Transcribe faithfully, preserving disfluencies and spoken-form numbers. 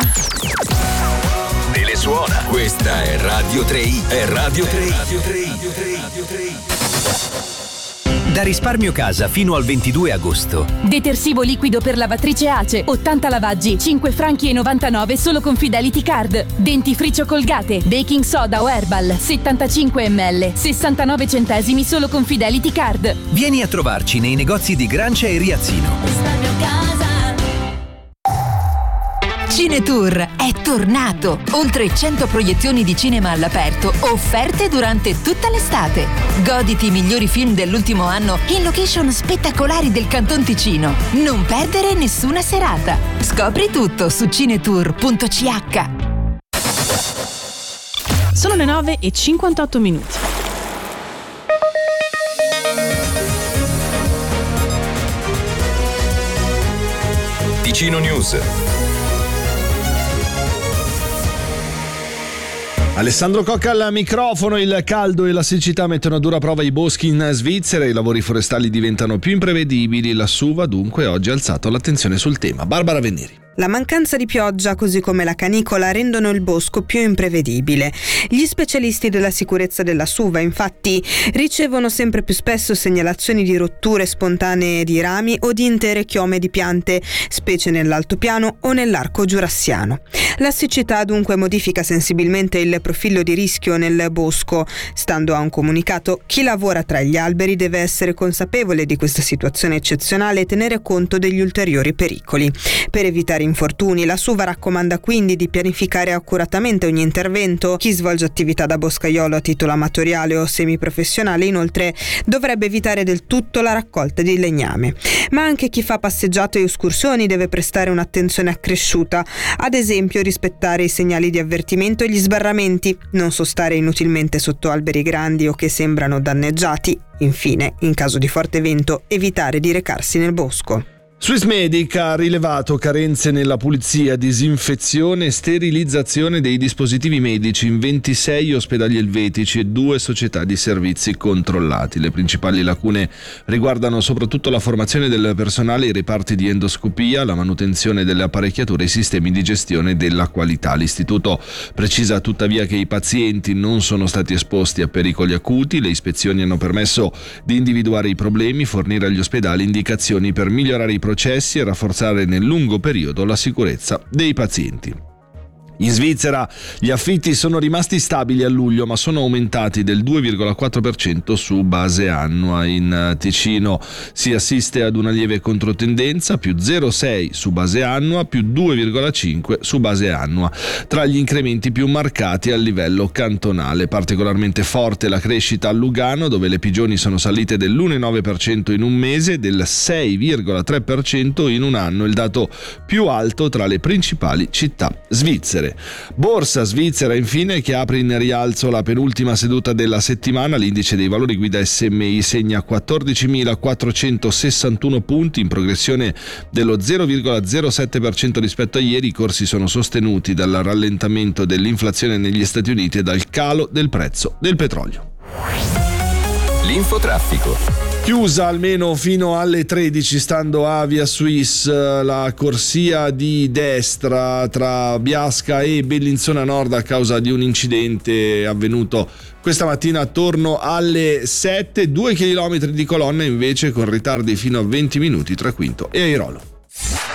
Te le suona. Questa è Radio tre i. È Radio tre i. Radio tre i. Radio tre i. Da Risparmio Casa fino al ventidue agosto. Detersivo liquido per lavatrice Ace, ottanta lavaggi, cinque franchi e novantanove solo con Fidelity Card. Dentifricio Colgate, baking soda o Herbal, settantacinque millilitri, sessantanove centesimi solo con Fidelity Card. Vieni a trovarci nei negozi di Grancia e Riazzino. Risparmio Casa. Cinetour è tornato! Oltre cento proiezioni di cinema all'aperto, offerte durante tutta l'estate. Goditi i migliori film dell'ultimo anno in location spettacolari del Canton Ticino. Non perdere nessuna serata. Scopri tutto su cinetour punto c h. Sono le nove e cinquantotto minuti. Ticino News. Alessandro Cocca al microfono. Il caldo e la siccità mettono a dura prova i boschi in Svizzera, i lavori forestali diventano più imprevedibili, la SUVA dunque oggi ha alzato l'attenzione sul tema. Barbara Venneri. La mancanza di pioggia, così come la canicola, rendono il bosco più imprevedibile. Gli specialisti della sicurezza della SUVA, infatti, ricevono sempre più spesso segnalazioni di rotture spontanee di rami o di intere chiome di piante, specie nell'altopiano o nell'arco giurassiano. La siccità dunque modifica sensibilmente il profilo di rischio nel bosco. Stando a un comunicato, chi lavora tra gli alberi deve essere consapevole di questa situazione eccezionale e tenere conto degli ulteriori pericoli. Per evitare infortuni, la SUVA raccomanda quindi di pianificare accuratamente ogni intervento. Chi svolge attività da boscaiolo a titolo amatoriale o semiprofessionale, inoltre, dovrebbe evitare del tutto la raccolta di legname. Ma anche chi fa passeggiate o escursioni deve prestare un'attenzione accresciuta, ad esempio rispettare i segnali di avvertimento e gli sbarramenti, non sostare inutilmente sotto alberi grandi o che sembrano danneggiati. Infine, in caso di forte vento, evitare di recarsi nel bosco. Swissmedic ha rilevato carenze nella pulizia, disinfezione e sterilizzazione dei dispositivi medici in ventisei ospedali elvetici e due società di servizi controllati. Le principali lacune riguardano soprattutto la formazione del personale, i reparti di endoscopia, la manutenzione delle apparecchiature e i sistemi di gestione della qualità. L'istituto precisa tuttavia che i pazienti non sono stati esposti a pericoli acuti. Le ispezioni hanno permesso di individuare i problemi, fornire agli ospedali indicazioni per migliorare i processi e rafforzare nel lungo periodo la sicurezza dei pazienti. In Svizzera gli affitti sono rimasti stabili a luglio, ma sono aumentati del due virgola quattro per cento su base annua. In Ticino si assiste ad una lieve controtendenza, più zero virgola sei su base annua, più due virgola cinque su base annua. Tra gli incrementi più marcati a livello cantonale, particolarmente forte la crescita a Lugano, dove le pigioni sono salite dell'uno virgola nove per cento in un mese e del sei virgola tre per cento in un anno, il dato più alto tra le principali città svizzere. Borsa svizzera infine, che apre in rialzo la penultima seduta della settimana. L'indice dei valori guida S M I segna quattordicimilaquattrocentosessantuno punti, in progressione dello zero virgola zero sette per cento rispetto a ieri. I corsi sono sostenuti dal rallentamento dell'inflazione negli Stati Uniti e dal calo del prezzo del petrolio. L'infotraffico. Chiusa almeno fino alle tredici, stando a Via Suisse, la corsia di destra tra Biasca e Bellinzona Nord a causa di un incidente avvenuto questa mattina attorno alle sette. Due chilometri di colonna invece con ritardi fino a venti minuti tra Quinto e Airolo.